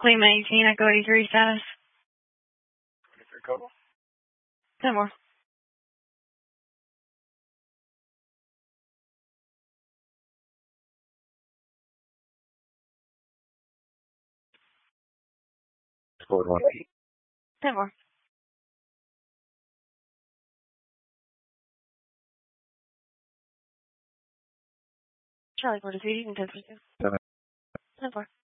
Lima 18, Echo 83 status. 83 total. 10 more. Scored 1. 10 more. Charlie 42, you can 10 for 2. 10 more.